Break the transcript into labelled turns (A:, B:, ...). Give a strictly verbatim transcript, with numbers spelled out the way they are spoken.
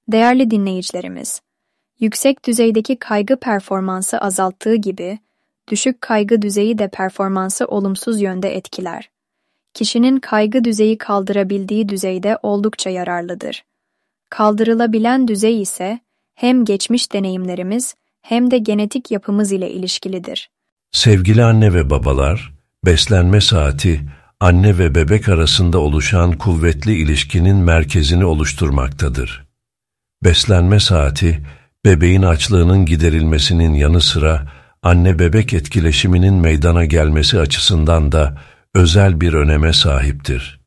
A: Değerli dinleyicilerimiz, yüksek düzeydeki kaygı performansı azalttığı gibi, düşük kaygı düzeyi de performansı olumsuz yönde etkiler. Kişinin kaygı düzeyi kaldırabildiği düzeyde oldukça yararlıdır. Kaldırılabilen düzey ise hem geçmiş deneyimlerimiz hem de genetik yapımız ile ilişkilidir.
B: Sevgili anne ve babalar, beslenme saati, anne ve bebek arasında oluşan kuvvetli ilişkinin merkezini oluşturmaktadır. Beslenme saati, bebeğin açlığının giderilmesinin yanı sıra anne-bebek etkileşiminin meydana gelmesi açısından da özel bir öneme sahiptir.